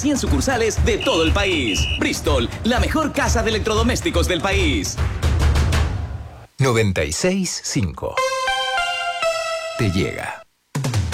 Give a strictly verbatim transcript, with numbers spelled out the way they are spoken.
cien sucursales de todo el país. Bristol, la mejor casa de electrodomésticos del país. noventa y seis punto cinco. Te llega.